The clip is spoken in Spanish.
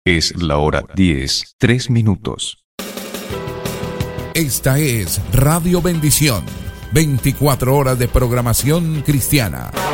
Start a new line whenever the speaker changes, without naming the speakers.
Es la hora 10, 3 minutos.
Esta es Radio Bendición, 24 horas de programación cristiana.